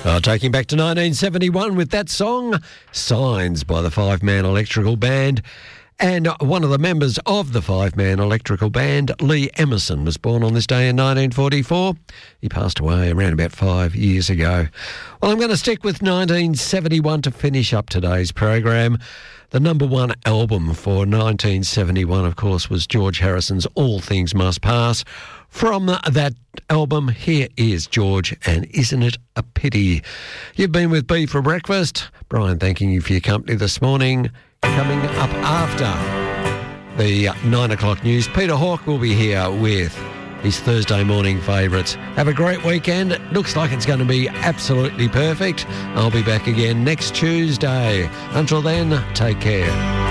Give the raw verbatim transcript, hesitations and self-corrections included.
Uh, taking back to nineteen seventy-one with that song, Signs by the Five-Man Electrical Band. And one of the members of the Five-Man Electrical Band, Lee Emerson, was born on this day in nineteen forty-four. He passed away around about five years ago. Well, I'm going to stick with nineteen seventy-one to finish up today's program. The number one album for nineteen seventy-one, of course, was George Harrison's All Things Must Pass. From that album, here is George, and Isn't It a Pity? You've been with B for breakfast. Brian, thanking you for your company this morning. Coming up after the nine o'clock news, Peter Hawke will be here with his Thursday morning favourites. Have a great weekend. It looks like it's going to be absolutely perfect. I'll be back again next Tuesday. Until then, take care.